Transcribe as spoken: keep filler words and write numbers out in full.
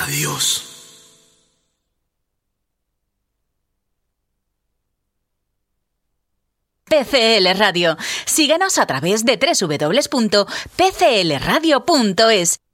Adiós. P C L Radio. Síguenos a través de doble u doble u doble u punto p c l radio punto es